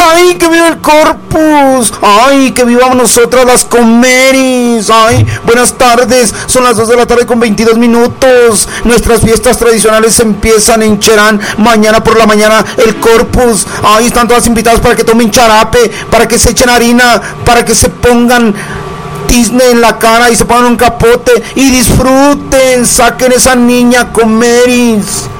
¡Ay, que viva el Corpus! ¡Ay, que vivamos nosotras las Comeris! ¡Ay, buenas tardes! Son las 2 de la tarde con 22 minutos. Nuestras fiestas tradicionales empiezan en Cherán. Mañana por la mañana el Corpus. ¡Ay, están todas invitadas para que tomen charape, para que se echen harina, para que se pongan Disney en la cara y se pongan un capote y disfruten! ¡Saquen esa niña Comeris!